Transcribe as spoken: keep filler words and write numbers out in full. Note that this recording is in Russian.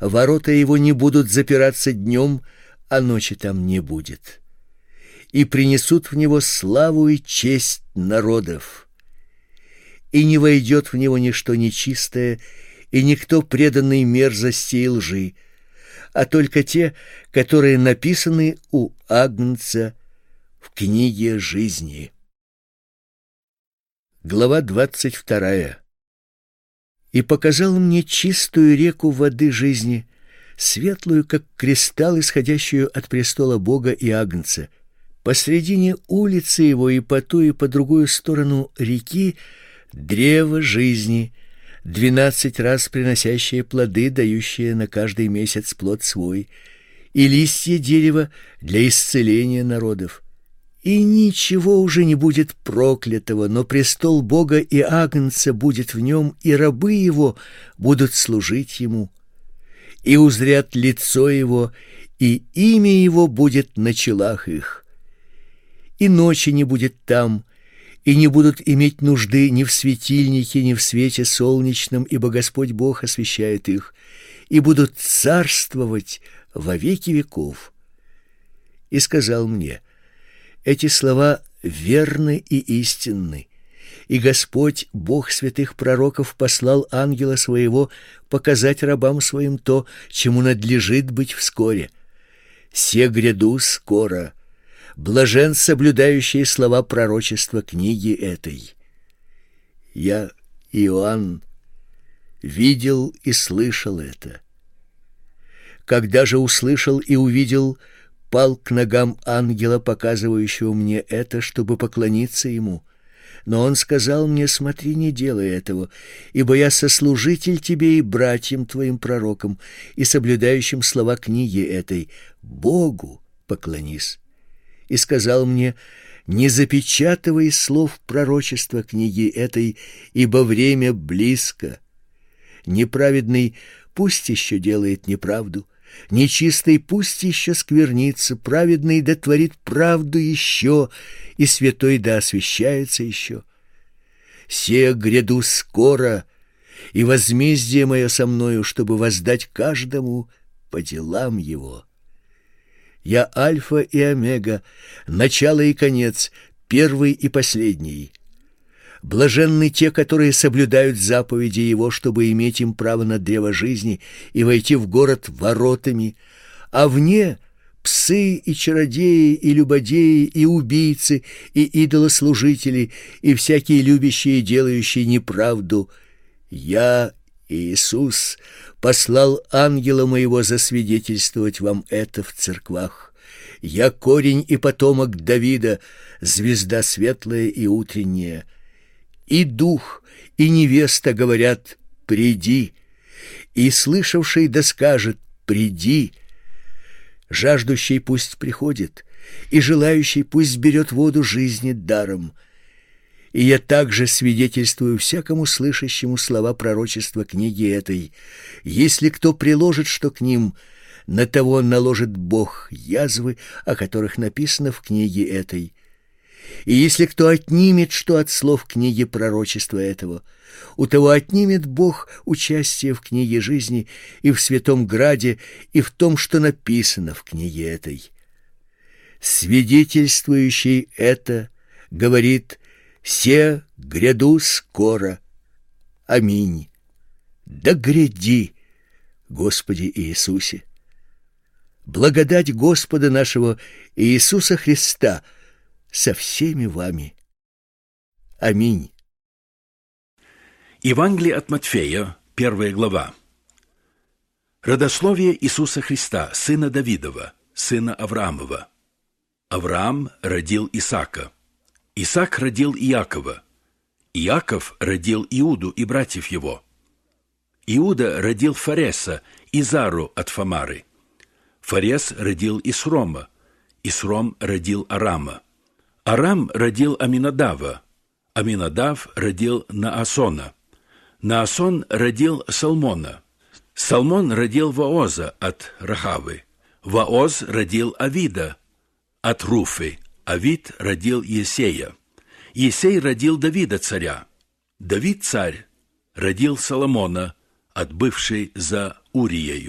ворота его не будут запираться днем, а ночи там не будет. И принесут в него славу и честь народов. И не войдет в него ничто нечистое, и никто преданный мерзости и лжи, а только те, которые написаны у Агнца в книге жизни. Глава двадцать вторая. И показал мне чистую реку воды жизни, светлую, как кристалл, исходящую от престола Бога и Агнца. Посредине улицы его и по ту и по другую сторону реки древо жизни, двенадцать раз приносящее плоды, дающее на каждый месяц плод свой, и листья дерева для исцеления народов. И ничего уже не будет проклятого, но престол Бога и Агнца будет в нем, и рабы его будут служить ему, и узрят лицо его, и имя его будет на челах их. И ночи не будет там, и не будут иметь нужды ни в светильнике, ни в свете солнечном, ибо Господь Бог освещает их, и будут царствовать во веки веков. И сказал мне: эти слова верны и истинны, и Господь, Бог святых пророков, послал ангела своего показать рабам своим то, чему надлежит быть вскоре. Се гряду скоро. Блажен соблюдающий слова пророчества книги этой. Я, Иоанн, видел и слышал это. Когда же услышал и увидел, пал к ногам ангела, показывающего мне это, чтобы поклониться ему. Но он сказал мне: смотри, не делай этого, ибо я сослужитель тебе и братьям твоим пророкам, и соблюдающим слова книги этой. Богу поклонись. И сказал мне: не запечатывай слов пророчества книги этой, ибо время близко. Неправедный пусть еще делает неправду, нечистый пусть еще сквернится, праведный да творит правду еще, и святой да освящается еще. Се гряду скоро, и возмездие мое со мною, чтобы воздать каждому по делам его. Я Альфа и Омега, начало и конец, первый и последний. Блаженны те, которые соблюдают заповеди его, чтобы иметь им право на древо жизни и войти в город воротами, а вне псы и чародеи, и любодеи, и убийцы, и идолослужители, и всякие любящие и делающие неправду. Я, Иисус, послал ангела моего засвидетельствовать вам это в церквах. Я корень и потомок Давида, звезда светлая и утренняя. И дух, и невеста говорят: приди, и слышавший да скажет: приди. Жаждущий пусть приходит, и желающий пусть берет воду жизни даром. И я также свидетельствую всякому слышащему слова пророчества книги этой: если кто приложит что к ним, на того наложит Бог язвы, о которых написано в книге этой. И если кто отнимет что от слов книги пророчества этого, у того отнимет Бог участие в книге жизни и в святом граде, и в том, что написано в книге этой. Свидетельствующий это говорит: се гряду скоро. Аминь. Да гряди, Господи Иисусе. Благодать Господа нашего Иисуса Христа со всеми вами. Аминь. Евангелие от Матфея, первая глава. Родословие Иисуса Христа, сына Давидова, сына Авраамова. Авраам родил Исаака. Исаак родил Иакова. Иаков родил Иуду и братьев его. Иуда родил Фареса и Зару от Фамары. Фарес родил Исрома. Исром родил Арама. Арам родил Аминадава. Аминадав родил Наасона. Наасон родил Салмона. Салмон родил Вооза от Рахавы. Вооз родил Авида от Руфы. Авид родил Есея. Есей родил Давида царя. Давид царь родил Соломона от бывшей за Уриею.